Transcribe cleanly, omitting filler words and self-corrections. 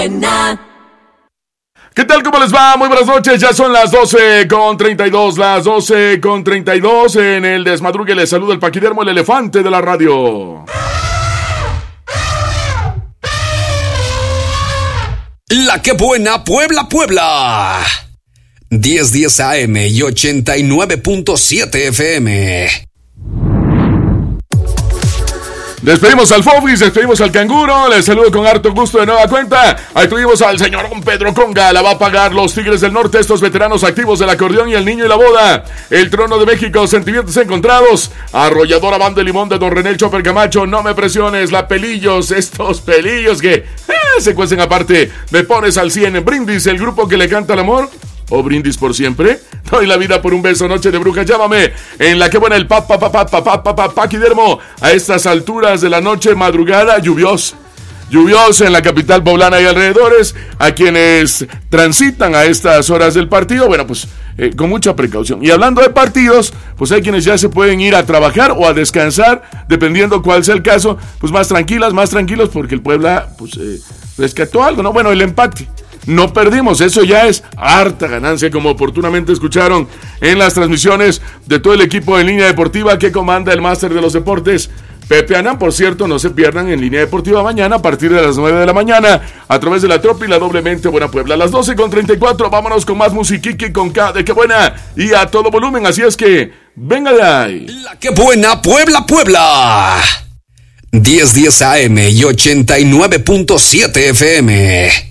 ¿Qué tal? ¿Cómo les va? Muy buenas noches, ya son las 12:32, las 12:32 en el Desmadrugue. Les saluda el Paquidermo, el elefante de la radio. La que buena Puebla, Puebla. 1010 AM y 89.7 FM. Despedimos al Fofis, despedimos al Canguro, les saludo con harto gusto de nueva cuenta. Ahí tuvimos al señor Don Pedro Conga, la va a pagar los Tigres del Norte, estos veteranos activos del acordeón y el niño y la boda. El Trono de México, sentimientos encontrados. Arrolladora banda de limón de Don René el Chopper Camacho, no me presiones, la pelillos, estos pelillos que se cuecen aparte. Me pones al 100 en Brindis, el grupo que le canta el amor. ¿O brindis por siempre? Doy la vida por un beso, noche de brujas, llámame. En la que buena el Paquidermo. A estas alturas de la noche, madrugada, lluviosa en la capital poblana y alrededores. A quienes transitan a estas horas del partido, bueno, pues con mucha precaución. Y hablando de partidos, pues hay quienes ya se pueden ir a trabajar o a descansar, dependiendo cuál sea el caso, pues más tranquilos, porque el Puebla, pues, rescató algo, ¿no? Bueno, el empate. No perdimos, eso ya es harta ganancia, como oportunamente escucharon en las transmisiones de todo el equipo de Línea Deportiva que comanda el máster de los deportes, Pepe Anán. Por cierto, no se pierdan en Línea Deportiva mañana a partir de las 9 de la mañana a través de la Tropa y la Doblemente Buena Puebla. A las 12:34, vámonos con más musiquiqui con K de Qué Buena y a todo volumen, así es que venga de ahí. La que buena Puebla, Puebla. 1010 AM y 89.7 FM.